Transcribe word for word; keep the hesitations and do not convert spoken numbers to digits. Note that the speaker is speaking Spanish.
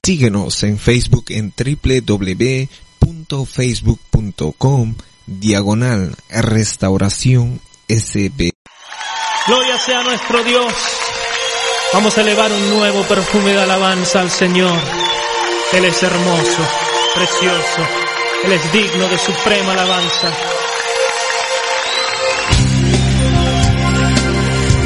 Síguenos en Facebook en doble u doble u doble u punto facebook punto com diagonal Restauración S B. Gloria sea nuestro Dios. Vamos a elevar un nuevo perfume de alabanza al Señor. Él es hermoso, precioso. Él es digno de suprema alabanza.